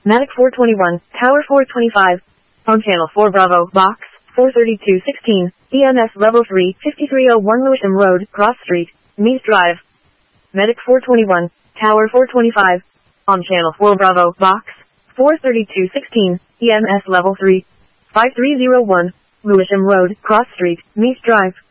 Medic 421, Tower 425. On Channel 4 Bravo, Box 43216, EMS Level 3, 5301 Lewisham Road, Cross Street, Meath Drive. Medic 421, Tower 425. On Channel 4 Bravo, Box 43216, EMS Level 3, 5301, Lewisham Road, Cross Street, Meath Drive.